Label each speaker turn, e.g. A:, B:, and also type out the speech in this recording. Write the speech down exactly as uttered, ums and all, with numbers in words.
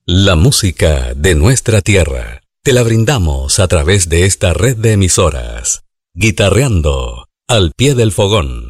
A: La música de nuestra tierra te la brindamos a través de esta red de emisoras. Guitarreando al pie del fogón.